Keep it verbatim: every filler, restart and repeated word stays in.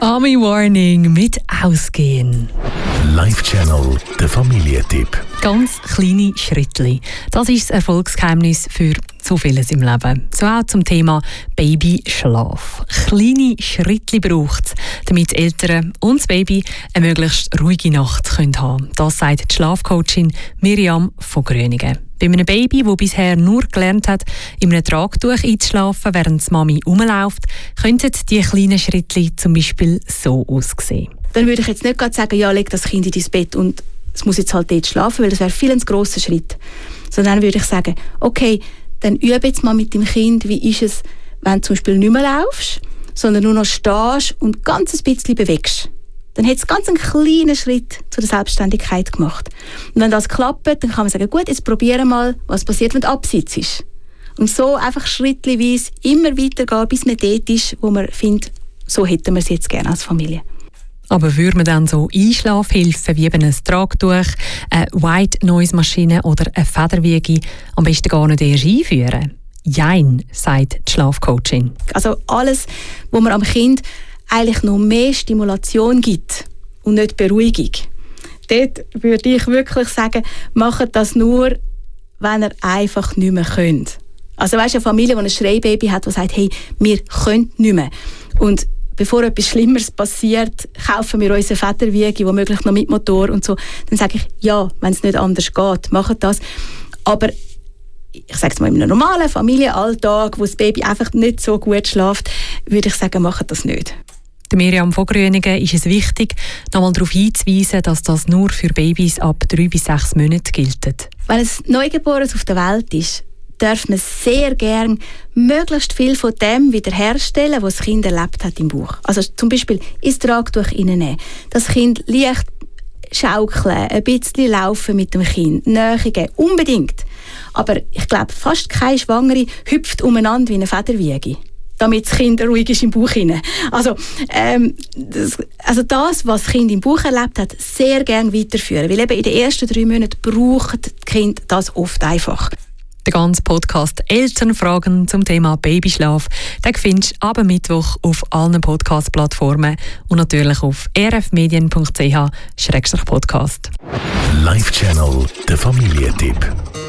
Army Warning mit Ausgehen. Live-Channel, der Familientipp. Ganz kleine Schrittli. Das ist das Erfolgsgeheimnis für so vieles im Leben. So auch zum Thema Babyschlaf. Kleine Schrittli braucht es, damit die Eltern und das Baby eine möglichst ruhige Nacht haben können. Das sagt die Schlafcoachin Miriam von Gröningen. Bei einem Baby, das bisher nur gelernt hat, in einem Tragtuch einzuschlafen, während die Mami rumläuft, könnten die kleinen Schrittli zum Beispiel so aussehen. Dann würde ich jetzt nicht gerade sagen, ja, leg das Kind in dein Bett und es muss jetzt halt dort schlafen, weil das wäre viel ein grosser Schritt. Sondern dann würde ich sagen, okay, dann übe jetzt mal mit dem Kind, wie ist es, wenn du zum Beispiel nicht mehr laufst, sondern nur noch stehst und ganz ein bisschen bewegst. Dann hat es ganz einen kleinen Schritt zu der Selbstständigkeit gemacht. Und wenn das klappt, dann kann man sagen, gut, jetzt probieren mal, was passiert, wenn du absitzt. Und so einfach schrittweise immer weitergehen, bis man dort ist, wo man findet, so hätten wir es jetzt gerne als Familie. Aber würde man dann so Einschlafhilfen wie eben ein Tragtuch, eine White-Noise-Maschine oder eine Federwiege am besten gar nicht erst einführen? Jein, sagt die Schlafcoachin. Also alles, wo man am Kind eigentlich noch mehr Stimulation gibt und nicht Beruhigung. Dort würde ich wirklich sagen, macht das nur, wenn ihr einfach nicht mehr könnt. Also weißt du, eine Familie, die ein Schreibaby hat, die sagt, hey, wir können nicht mehr. Und bevor etwas Schlimmeres passiert, kaufen wir uns eine Federwiege, womöglich noch mit Motor und so. Dann sage ich, ja, wenn es nicht anders geht, macht das. Aber ich sage es mal, in einem normalen Familienalltag, wo das Baby einfach nicht so gut schläft, würde ich sagen, macht das nicht. Der Miriam von Gröningen ist es wichtig, nochmal darauf hinzuweisen, dass das nur für Babys ab drei bis sechs Monaten gilt. Wenn ein Neugeborenes auf der Welt ist, darf man sehr gern möglichst viel von dem wiederherstellen, was das Kind erlebt hat im Bauch. Also zum Beispiel ins Tragtuch reinnehmen, das Kind leicht schaukeln, ein bisschen laufen mit dem Kind, Nähe geben, unbedingt. Aber ich glaube, fast keine Schwangere hüpft umeinander wie eine Federwiege, damit das Kind ruhig ist im Bauch hinein. Also, ähm, das, also das, was das Kind im Bauch erlebt hat, sehr gern weiterführen. Weil eben in den ersten drei Monaten braucht das Kind das oft einfach. Den ganzen Podcast «Elternfragen» zum Thema Babyschlaf, den findest du ab Mittwoch auf allen Podcast-Plattformen und natürlich auf r f medien punkt c h slash podcast. Live-Channel, der Familientipp.